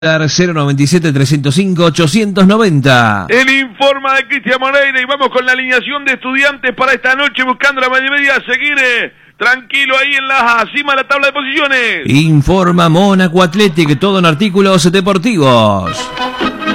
097-305-890. El informa de Cristian Moreira y vamos con la alineación de Estudiantes para esta noche buscando la media seguir tranquilo ahí en la cima de la tabla de posiciones. Informa Mónaco Athletic, todo en artículos deportivos.